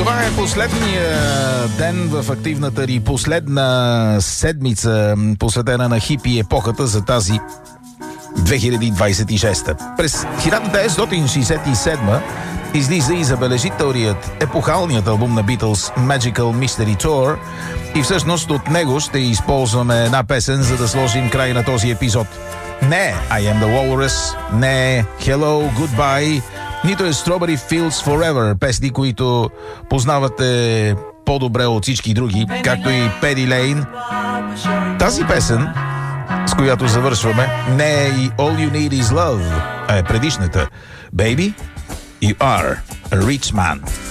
Това е последния ден в активната ни последна седмица, посветена на хипи епохата за тази 2026. През 1967 излиза и забележителният, епохалният албум на Beatles Magical Mystery Tour и всъщност от него ще използваме една песен, за да сложим край на този епизод. Не I Am The Walrus, не Hello, Goodbye, нито е Strawberry Fields Forever, песни, които познавате по-добре от всички други, както и Penny Lane. Тази песен, с която завършваме, не е и All You Need Is Love, а е предишната. Baby, You Are a Rich Man.